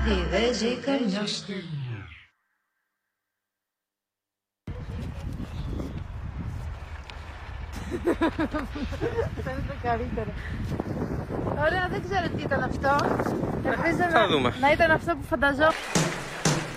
Αυτό είναι το καλύτερο. Ωραία, δεν ξέρω τι ήταν αυτό. Ελπίζω να ήταν αυτό που φανταζόμουν.